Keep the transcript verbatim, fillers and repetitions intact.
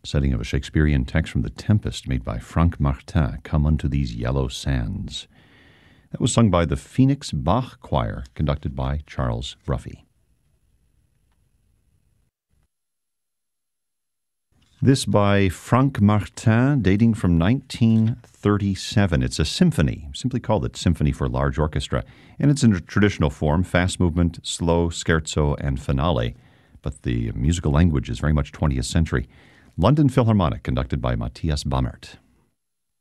setting of a Shakespearean text from The Tempest made by Franck Martin, Come Unto These Yellow Sands. That was sung by the Phoenix Bach Choir, conducted by Charles Bruffy. This by Franck Martin, dating from nineteen thirty-seven. It's a symphony, simply called it Symphony for Large Orchestra, and it's in a traditional form, fast movement, slow, scherzo, and finale, but the musical language is very much twentieth century. London Philharmonic, conducted by Matthias Bammert.